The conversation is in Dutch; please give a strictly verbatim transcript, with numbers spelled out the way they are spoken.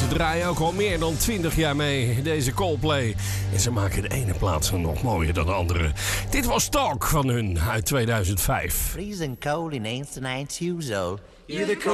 draaien ook al meer dan twintig jaar mee, deze Coldplay. En ze maken de ene plaats nog mooier dan de andere. Dit was Talk van hun uit tweeduizend vijf. Freezing cold in Einstein, Tuesday.